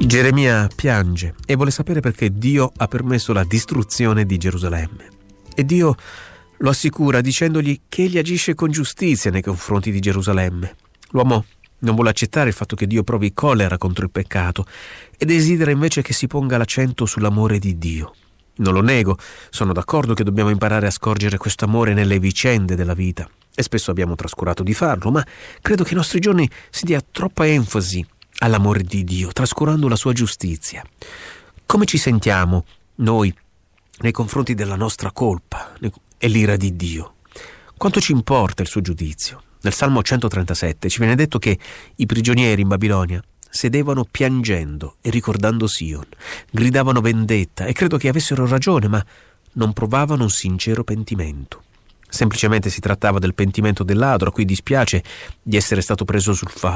Geremia piange e vuole sapere perché Dio ha permesso la distruzione di Gerusalemme. E Dio lo assicura dicendogli che egli agisce con giustizia nei confronti di Gerusalemme. L'uomo non vuole accettare il fatto che Dio provi collera contro il peccato e desidera invece che si ponga l'accento sull'amore di Dio. Non lo nego, sono d'accordo che dobbiamo imparare a scorgere questo amore nelle vicende della vita e spesso abbiamo trascurato di farlo, ma credo che ai nostri giorni si dia troppa enfasi all'amore di Dio, trascurando la sua giustizia. Come ci sentiamo noi nei confronti della nostra colpa e l'ira di Dio? Quanto ci importa il suo giudizio? Nel Salmo 137 ci viene detto che i prigionieri in Babilonia sedevano piangendo e ricordando Sion, gridavano vendetta e credo che avessero ragione, ma non provavano un sincero pentimento. Semplicemente si trattava del pentimento del ladro a cui dispiace di essere stato preso sul falso.